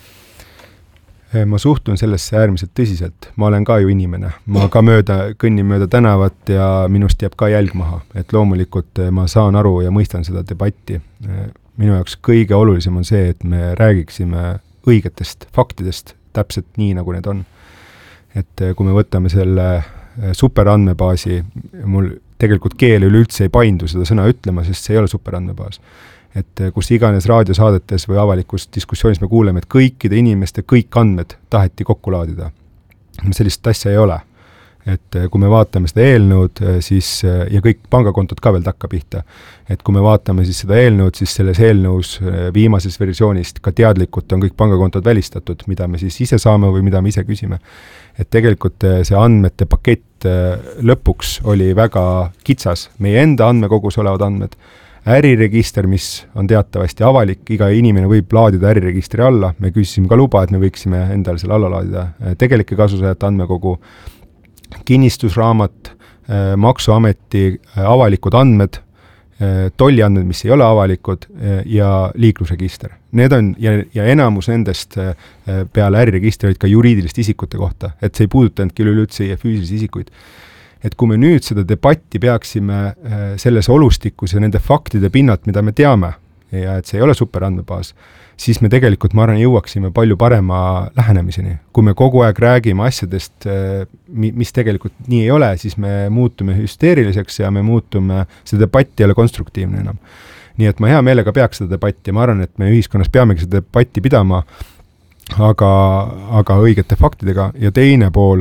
Ma suhtun sellesse äärmiselt tõsiselt. Ma olen ka ju inimene. Ma ka kõnnin mööda tänavat ja minust jääb ka jälg maha. Et loomulikult ma saan aru ja mõistan seda debatti. Minu jaoks kõige olulisem on see, et me räägiksime õigetest faktidest täpselt nii, nagu need on. Et kui me võtame selle superandmebaasi, mul tegelikult keel üleüldse ei paindu seda sõna ütlema, sest see ei ole superandmebaas. Et kus iganes raadiosaadetes või avalikus diskussioonis me kuuleme, et kõikide inimeste kõik andmed taheti kokku laadida. Sellist asja ei ole. Et kui me vaatame seda eelnõud, siis, ja kõik pangakontod ka veel takka pihta, et kui me vaatame siis seda eelnõud, siis selles eelnõus viimases versioonist ka teadlikult on kõik pangakontod välistatud, mida me siis ise saame või mida me ise küsime. Et tegelikult see andmete pakett lõpuks oli väga kitsas, meie enda andmekogus olevad andmed, äriregister, mis on teatavasti avalik, iga inimene võib laadida äriregistri alla, me küsisime ka luba, et me võiksime endale selle alla laadida. Tegelike kasusaajate andmekogu, kinnistusraamat, maksuameti avalikud andmed, tolliandmed, mis ei ole avalikud ja liiklusregister. Need on, ja enamus nendest peale äriregistri olid ka juriidiliste isikute kohta, et see ei puudutanud küll üldse füüsilisi isikuid. Et kui me nüüd seda debatti peaksime selles olustikus ja nende faktide pinnalt, mida me teame, ja et see ei ole superandmebaas, siis me tegelikult, ma arvan, jõuaksime palju parema lähenemiseni. Kui me kogu aeg räägime asjadest, mis tegelikult nii ei ole, siis me muutume hüsteeriliseks ja me muutume, see debatt ei ole konstruktiivne enam. Nii et ma hea meelega peaks seda debatti, ma arvan, et me ühiskonnas peamegi seda debatti pidama, aga õigete faktidega, ja teine pool,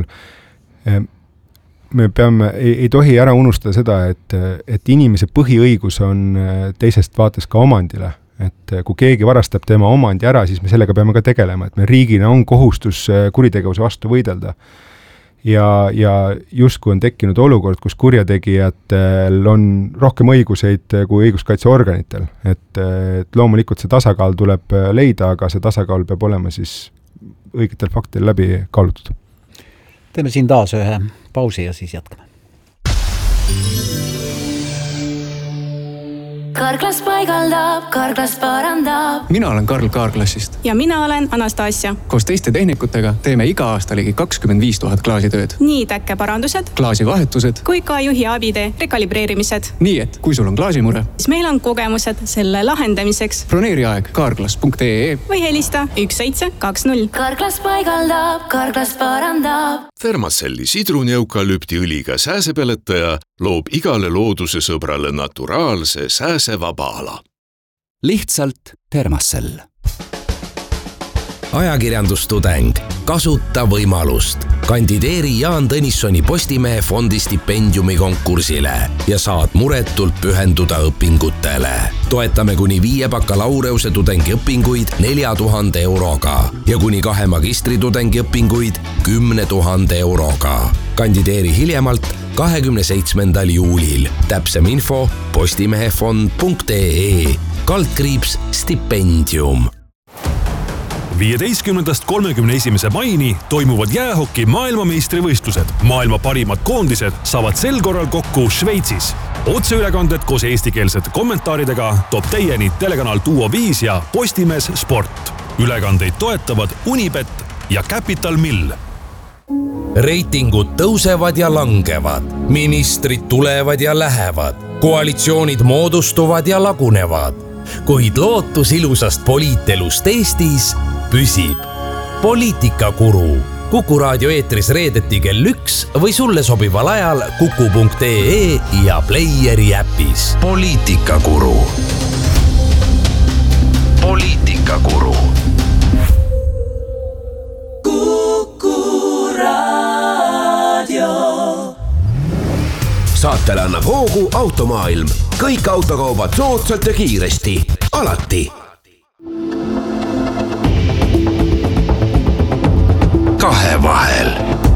me peame, ei tohi ära unustada seda, et inimese põhiõigus on teisest vaates ka omandile. Et kui keegi varastab tema omandi ära, siis me sellega peame ka tegelema, et me riigina on kohustus kuritegevuse vastu võidelda. Ja justkui on tekkinud olukord, kus kurjategijatel on rohkem õiguseid kui õiguskaitseorganitel. Et loomulikult see tasakaal tuleb leida, aga see tasakaal peab olema siis õigetel faktidel läbi kaalutud. Teeme siin taas ühe pausi ja siis jätkame. Karklas paigaldab, Karklas parandab. Mina olen Karl Kaarklassist. Ja mina olen Anastasia. Koos teiste tehnikutega teeme iga aasta ligi 25 000 klaasitööd. Nii täkkeparandused, klaasivahetused kui ka juhi abide rekalibreerimised. Nii et kui sul on klaasimure, siis meil on kogemused selle lahendamiseks. Broneeri aeg karklas.ee või helista 1720. Karklas paigaldab, Karklas parandab. Thermacelli sidrunieukalüptiõliga sääsepeletaja loob igale looduse sõbrale naturaalse sääsevaba ala. Lihtsalt Thermacell. Ajakirjandustudeng. Kasuta võimalust. Kandideeri Jaan Tõnissoni Postimehe fondi stipendiumi konkursile ja saad muretult pühenduda õpingutele. Toetame kuni 5 bakalaureuse tudengiõpinguid 4000 euroga ja kuni 2 magistritudengi õpinguid 10 000 euroga. Kandideeri hiljemalt 27. juulil. Täpsem info postimehefond.ee /stipendium. 15.–31. maini toimuvad jäähoki maailmameistrivõistlused. Maailma parimad koondised saavad sel korral kokku Šveitsis. Otseülekanded koos eestikeelsete kommentaaridega toob teieni telekanal Duo 5 ja Postimees Sport. Ülekandeid toetavad Unibet ja Capital Mill. Reitingud tõusevad ja langevad, ministrid tulevad ja lähevad, koalitsioonid moodustuvad ja lagunevad, kuid lootus ilusast poliitelust Eestis püsib. Poliitikakuru. Kuku raadio eetris reedeti kell 1 või sulle sobival ajal kuku.ee ja Playeri äpis. Poliitikakuru. Poliitikakuru. Saatele annab hoogu Automaailm. Kõik autokaubad soodsalt ja kiiresti. Alati. Kahevahel.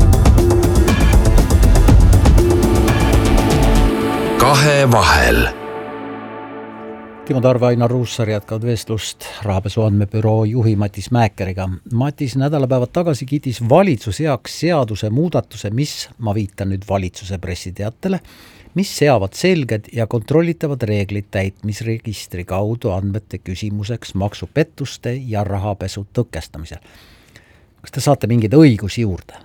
Kahevahel. Timo Tarve, Ainar Ruussaar jätkavad vestlust rahapesu andmebüroo juhi Matis Mäekeriga. Matis nädalapäevad tagasi kiitis valitsus heaks seaduse muudatuse, mis, ma viitan nüüd valitsuse pressiteatele, mis seavad selged ja kontrollitavad reeglid täitmisregistri kaudu andmete küsimuseks maksupettuste ja rahapesu tõkestamisel. Kas te saate mingeid õigusi juurde?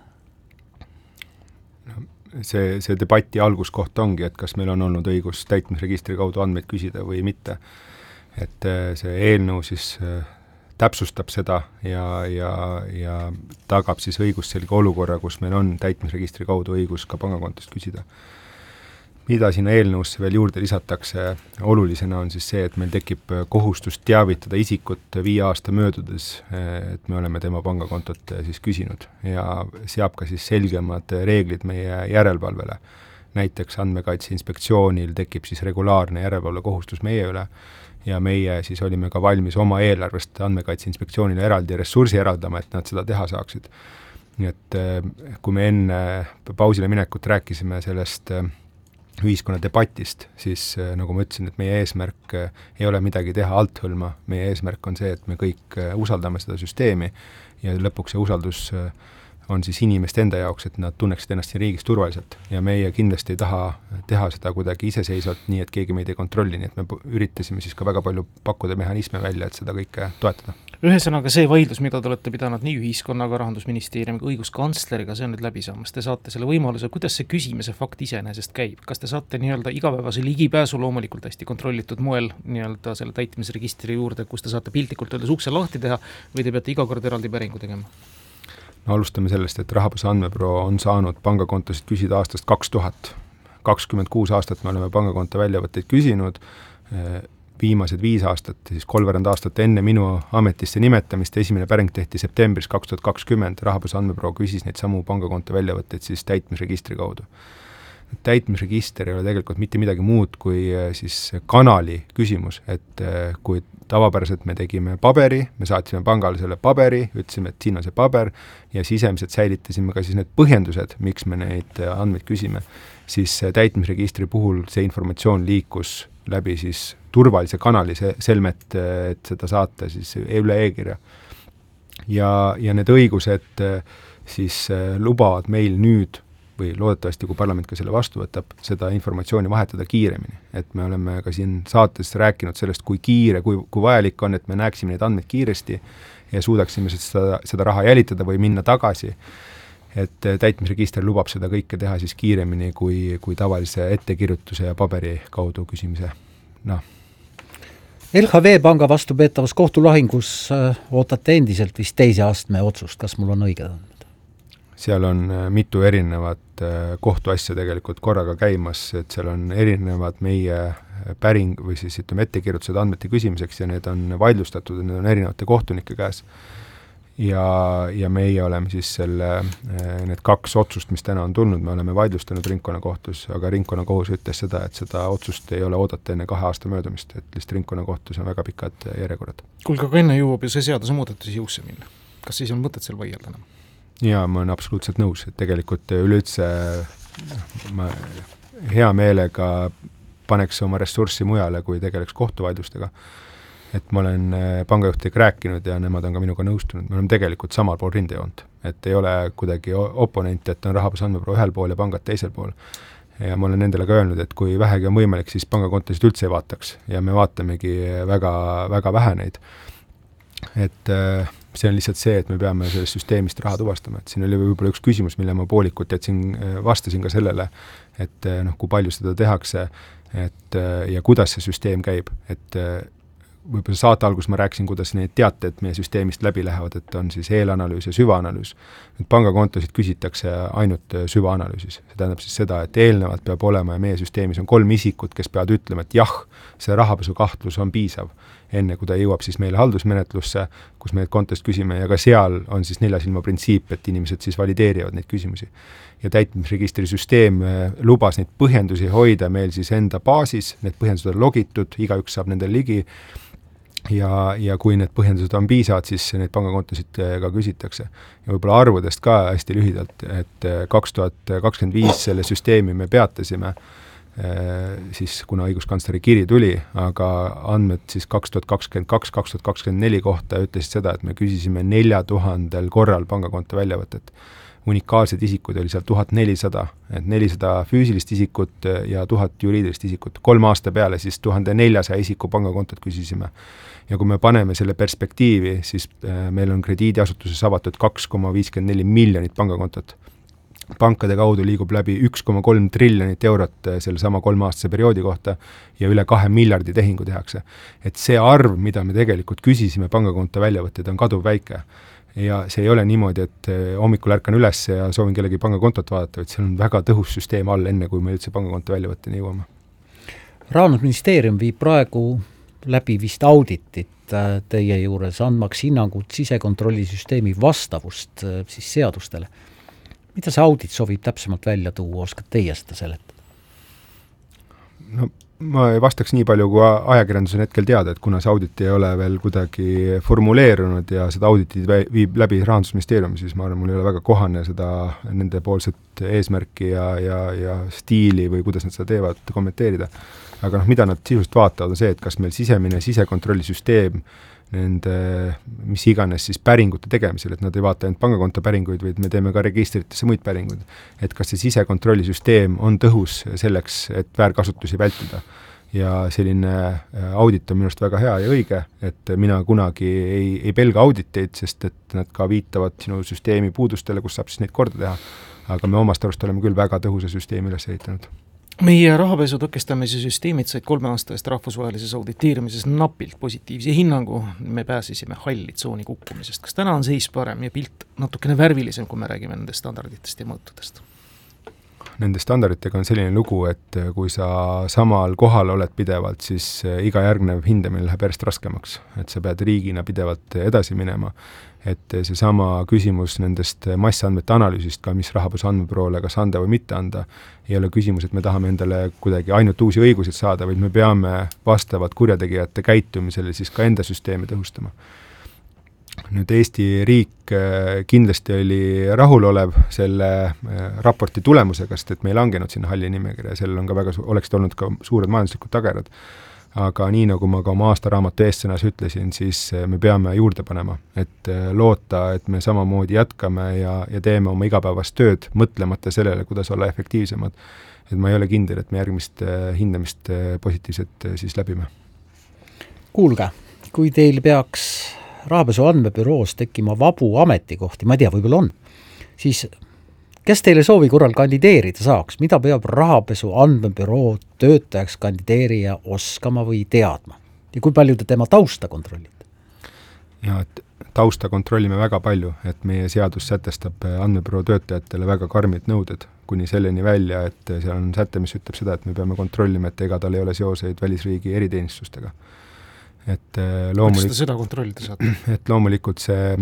See debati alguskoht ongi, et kas meil on olnud õigus täitmisregistri kaudu andmeid küsida või mitte. Et see eelnõu siis täpsustab seda ja tagab siis õigusselge olukorra, kus meil on täitmisregistri kaudu õigus ka pangakontost küsida. Mida sinna eelnõusse veel juurde lisatakse olulisena on siis see, et meil tekib kohustus teavitada isikut 5 aasta möödudes, et me oleme tema pangakontot siis küsinud ja seab ka siis selgemad reeglid meie järelevalvele. Näiteks Andmekaitse Inspektsioonil tekib siis regulaarne järelevalve kohustus meie üle ja meie siis olime ka valmis oma eelarvest Andmekaitse Inspektsioonile eraldi ressursi eraldama, et nad seda teha saaksid. Nii et kui me enne pausile minekut rääkisime sellest ühiskonna debatist, siis nagu ma ütlesin, et meie eesmärk ei ole midagi teha althõlma, meie eesmärk on see, et me kõik usaldame seda süsteemi ja lõpuks see usaldus on siis inimeste enda jaoks, et nad tunneksid ennast siin riigis turvaliselt ja meie kindlasti ei taha teha seda kuidagi iseseisvalt, nii et keegi meid ei kontrolli, nii et me üritasime siis ka väga palju pakkuda mehhanisme välja, et seda kõike toetada. Ühesõnaga see vaidlus, mida te olete pidanud nii ühiskonnaga, Rahandusministeeriumiga, õiguskantsleriga, see on nüüd läbi saamas. Te saate selle võimaluse, kuidas see küsimise fakt iseenesest käib? Kas te saate nii-öelda igapäevase ligipääsu loomulikult hästi kontrollitud moel nii-öelda selle täitmisregistri juurde, kus te saate piltlikult öeldes ukse lahti teha või te peate iga kord eraldi päringu tegema? No alustame sellest, et rahapesu andmebüroo on saanud pangakontosid küsida aastast 2000. 26 aastat me oleme pangakonto väljavõtteid küsinud. viimased 5 aastat, siis 3 aastat enne minu ametisse nimetamist, esimene päring tehti septembris 2020, Rahapesu Andmebüroo küsis neid samu pangakonto väljavõtteid siis täitmisregistri kaudu. Täitmisregister ei ole tegelikult mitte midagi muud kui siis kanali küsimus, et kui tavapäraselt me tegime paberi, me saatsime pangale selle paberi, ütlesime, et siin on see paber ja sisemiselt säilitasime ka siis need põhjendused, miks me neid andmeid küsime, siis täitmisregistri puhul see informatsioon liikus läbi siis turvalise kanali selmet, et seda saata siis üle e-kirja. Ja need õigused siis lubavad meil nüüd või loodetavasti, kui parlament ka selle vastu võtab, seda informatsiooni vahetada kiiremini. Et me oleme ka siin saates rääkinud sellest, kui kiire, kui vajalik on, et me näeksime neid andmeid kiiresti ja suudaksime seda raha jälitada või minna tagasi. Et täitmisregister lubab seda kõike teha siis kiiremini kui tavalise ettekirjutuse ja paberi kaudu küsimise. LHV panga vastu peetavas kohtulahingus ootate endiselt vist 2. astme otsust, kas mul on õige tundnud? Seal on mitu erinevat kohtuasja tegelikult korraga käimas, et seal on erinevad meie päring või siis ütleme ettekirjutused andmete küsimiseks ja need on vaidlustatud, need on erinevate kohtunike käes. Ja meie oleme siis need 2 otsust, mis täna on tulnud, me oleme vaidlustanud ringkonnakohtus, aga ringkonnakohus ütles seda, et seda otsust ei ole oodata enne 2 aasta möödumist, et lihtsalt ringkonnakohtus on väga pikad järjekorrad. Kuulge, aga enne jõuab ju see seaduse muudatusi jõusse minna. Kas siis on mõtet seal võielda enam? Jaa, ma olen absoluutselt nõus, et tegelikult üleüldse ma hea meelega paneks oma ressurssi mujale, kui tegeleks kohtuvaidlustega. Et ma olen pangajuhtidega rääkinud ja nemad on ka minuga nõustunud. Me oleme tegelikult samal pool rindejoont, et ei ole kuidagi oponent, et on Rahapesu Andmebüroo ühel pool ja pangad teisel pool. Ja ma olen nendele ka öelnud, et kui vähegi on võimalik, siis pangakontosid üldse ei vaataks ja me vaatamegi väga, väga vähe neid. Et see on lihtsalt see, et me peame sellest süsteemist raha tuvastama, et siin oli võib-olla üks küsimus, mille ma poolikult vastasin ka sellele, et kui palju seda tehakse ja kuidas see süsteem käib, et võib-olla saate algus ma rääkisin, kuidas need teated meie süsteemist läbi lähevad, et on siis eelanalüüs ja süvaanalüüs. Nüüd pangakontosid küsitakse ainult süvaanalüüsis. See tähendab siis seda, et eelnevalt peab olema ja meie süsteemis on 3 isikut, kes peavad ütlema, et jah, see rahapesu kahtlus on piisav, enne kui ta jõuab siis meile haldusmenetlusse, kus me kontost küsime ja ka seal on siis 4 silma printsiip, et inimesed siis valideerivad neid küsimusi. Ja täitmisregistri süsteem lubas neid põhjendusi hoida meil siis enda baasis, need põhjendused on logitud, igaüks saab nendel ligi ja kui need põhjendused on piisavad, siis neid pangakontosid ka küsitakse. Ja võib-olla arvudest ka hästi lühidalt, et 2025 selle süsteemi me peatasime, siis kuna õiguskantsleri kiri tuli, aga andmed siis 2022-2024 kohta ütlesid seda, et me küsisime 4000 korral pangakonto väljavõtet. Unikaalsed isikud oli seal 1400, et 400 füüsilist isikut ja 1000 juriidilist isikut. 3 aasta peale siis 1400 isiku pangakontot küsisime. Ja kui me paneme selle perspektiivi, siis meil on krediidiasutuses avatud 2,54 miljonit pangakontot. Pankade kaudu liigub läbi 1,3 triljonit eurot selle sama 3-aastase perioodi kohta ja üle 2 miljardi tehingu tehakse. Et see arv, mida me tegelikult küsisime pangakonto väljavõtted, on kaduv väike. Ja see ei ole niimoodi, et hommikul ärkan üles ja soovin kellegi pangakontot vaadata, et seal on väga tõhus süsteem all, enne kui me üldse pangakonto väljavõtteni jõuame. Rahandusministeerium viib praegu läbi vist auditit teie juures, andmaks hinnangut sisekontrollisüsteemi vastavust siis seadustele. Mida see audit sobib täpsemalt välja tuua, oskad teie seda seletada? No ma ei vastaks nii palju, kui ajakirjandus on hetkel teada, et kuna see audit ei ole veel kuidagi formuleerunud ja seda auditit viib läbi Rahandusministeerium, siis ma arvan, mul ei ole väga kohane seda nende poolset eesmärki ja stiili või kuidas nad seda teevad kommenteerida. Aga mida nad sisust vaatavad on see, et kas meil sisekontrollisüsteem nende, mis iganes siis päringute tegemisel, et nad ei vaata ainult pangakonto päringuid, vaid me teeme ka registritesse muid päringuid. Et kas see sisekontrollisüsteem on tõhus selleks, et väärkasutusi vältida. Ja selline audit on minust väga hea ja õige, et mina kunagi ei pelga auditeid, sest et nad ka viitavad sinu süsteemi puudustele, kus saab siis neid korda teha. Aga me omast arust oleme küll väga tõhusa süsteemi üles ehitanud. Meie rahapesu tõkestamise süsteemid said 3 aasta eest rahvusvahelises auditeerimises napilt positiivse hinnangu. Me pääsisime halli tsooni kukkumisest. Kas täna on seis parem ja pilt natukene värvilisem, kui me räägime nendest standarditest ja mõõtudest? nende standarditega on selline lugu, et kui sa samal kohal oled pidevalt, siis iga järgnev hindamine läheb järjest raskemaks. Et sa pead riigina pidevalt edasi minema. Et see sama küsimus nendest massandmete analüüsist, ka mis rahapesu andmebüroole kas anda või mitte anda, ei ole küsimus, et me tahame endale kuidagi ainult uusi õigusid saada, vaid me peame vastavad kurjategijate käitumisele siis ka enda süsteemi tõhustama. Nüüd Eesti riik kindlasti oli rahulolev selle raporti tulemusega, sest et me ei langenud sinna halli nimekirja ja sellel on ka oleksid olnud ka suured majanduslikud tagerad. Aga nii nagu ma ka oma aastaraamatu eestsõnas ütlesin, siis me peame juurde panema, et loota, et me samamoodi jätkame ja teeme oma igapäevast tööd, mõtlemata sellele, kuidas olla efektiivsemad. Et ma ei ole kindel, et me järgmist hindamist positiivset siis läbime. Kuulge, kui teil peaks rahapesu andmebüroos tekkima vabu ametikohti, ma ei tea, võib-olla on, siis kes teile soovi korral kandideerida saaks? Mida peab rahapesu andmebüroo töötajaks kandideerija oskama või teadma? Ja kui palju te tema tausta kontrollite? Ja, et tausta kontrollime väga palju, et meie seadus sätestab andmebüroo töötajatele väga karmid nõuded, kuni selleni välja, et seal on säte, mis ütleb seda, et me peame kontrollima, et ega tal ei ole seoseid välisriigi eriteenistustega. Et loomulikult seda kontrollida saate? Et loomulikult see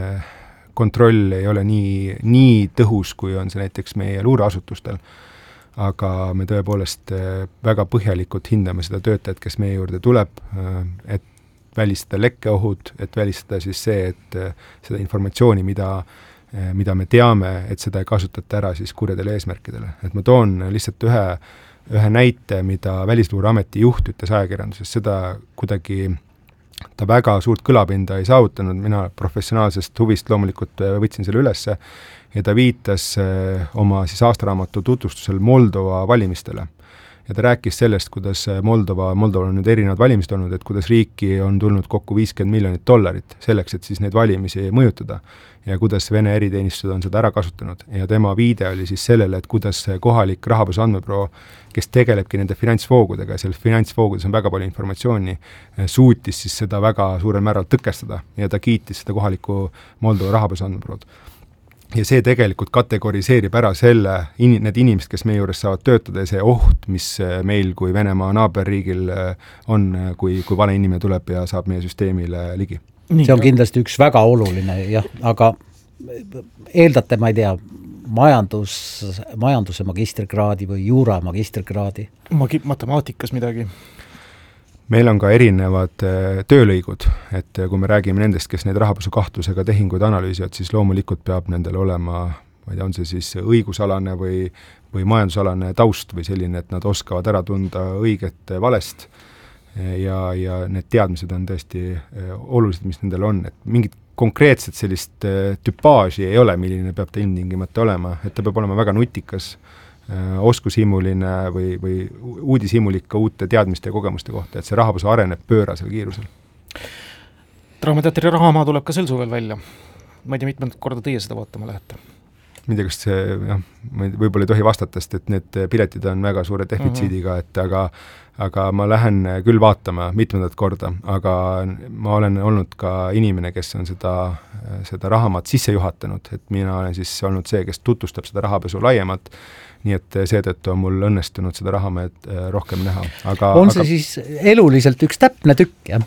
kontroll ei ole nii tõhus, kui on see näiteks meie luureasutustel, aga me tõepoolest väga põhjalikult hindame seda töötajat, kes meie juurde tuleb, et välistada lekkeohud, et välistada siis see, et seda informatsiooni, mida me teame, et seda ei kasutata ära siis kurjadele eesmärkidele. Et ma toon lihtsalt ühe näite, mida Välisluureameti juht ütles ajakirjanduses, seda kuidagi ta väga suurt kõlapinda ei saavutanud, mina professionaalsest huvist loomulikult võtsin selle ülesse ja ta viitas oma siis aastaraamatu tutvustusel Moldova valimistele. Ja ta rääkis sellest, kuidas Moldova on nüüd erinevad valimised olnud, et kuidas riiki on tulnud kokku $50 miljonit selleks, et siis neid valimisi mõjutada ja kuidas Vene eriteenistused on seda ära kasutanud. Ja tema viide oli siis sellele, et kuidas kohalik rahapesu andmebüroo, kes tegelebki nende finantsvoogudega ja selles finantsvoogudes on väga palju informatsiooni, suutis siis seda väga suurel määral tõkestada ja ta kiitis seda kohaliku Moldova rahapesu andmebürood. Ja see tegelikult kategoriseerib ära need inimesed, kes meie juures saavad töötada ja see oht, mis meil kui Venemaa naaberriigil on, kui vale inimene tuleb ja saab meie süsteemile ligi. See on kindlasti üks väga oluline, jah, aga eeldate, ma ei tea, majanduse magistrikraadi või juura magistrikraadi? Matemaatikas midagi? Meil on ka erinevad töölõigud, et kui me räägime nendest, kes neid rahapesu kahtlusega tehinguid analüüsivad, siis loomulikult peab nendel olema, ma ei tea, on see siis õigusalane või majandusalane taust või selline, et nad oskavad ära tunda õiget valest ja need teadmised on tõesti olulised, mis nendel on, et mingit konkreetset sellist tüpaaži ei ole, milline peab ta ilmtingimata olema, et ta peab olema väga nutikas, oskushimuline või uudishimulik ka uute teadmiste ja kogemuste kohta, et see rahapesu areneb pöörasel kiirusel. Draamateatri Rahamaa tuleb ka sel suvel välja. Ma ei tea, mitmendat korda teie seda vaatama lähete? Ma ei tea, kas see, võib-olla ei tohi vastata, sest et need piletid on väga suure defitsiidiga, et aga ma lähen küll vaatama mitmendat korda, aga ma olen olnud ka inimene, kes on seda Rahamaad sisse juhatanud, et mina olen siis olnud see, kes tutvustab seda rahapesu laiemalt, nii et seetõttu on mul õnnestunud seda Rahamäed rohkem näha. See siis eluliselt üks täpne tükk, jah?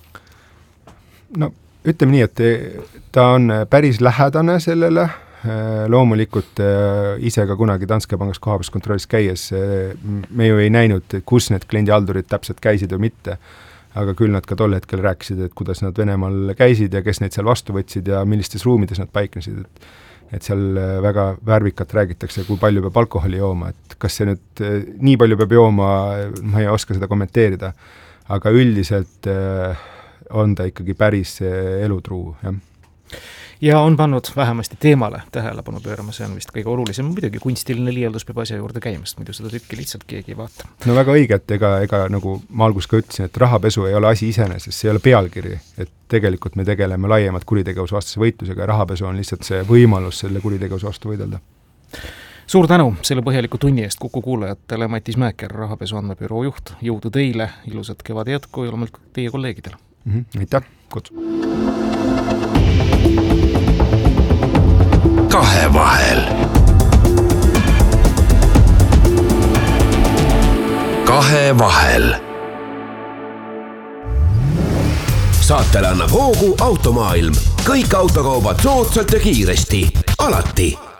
No ütleme nii, et ta on päris lähedane sellele, loomulikult ise ka kunagi Danske Pangas kohapealskontrollis käies me ju ei näinud, kus need kliendihaldurid täpselt käisid või mitte, aga küll nad ka tol hetkel rääkisid, et kuidas nad Venemaal käisid ja kes neid seal vastu võtsid ja millistes ruumides nad paiknesid, et seal väga värvikalt räägitakse, kui palju peab alkoholi jooma, et kas see nüüd nii palju peab jooma, ma ei oska seda kommenteerida, aga üldiselt on ta ikkagi päris elutruu, jah. Ja on pannud vähemasti teemale tähelepanu pöörama, see on vist kõige olulisem, muidugi kunstiline liialdus peab asja juurde käimast, muidu seda tükki lihtsalt keegi ei vaata. No väga õige, et ega nagu ma algus ka ütlesin, et rahapesu ei ole asi iseenesest, see ei ole pealkiri, et tegelikult me tegeleme laiemalt kuritegevuse vastase võitlusega ja rahapesu on lihtsalt see võimalus selle kuritegevuse vastu võidelda. Suur tänu selle põhjaliku tunni eest Kuku kuulajatele, Matis Mäeker, rahapesu andmebüroo juht, jõudu teile, ilusat kevade jätku ja loomulikult teie kolleegidele. Aitäh, kutsu. Kahevahel. Vahevahel. Saatele annab hoogu Automaailm. Kõik autokaubad soodsalt ja kiiresti. Alati.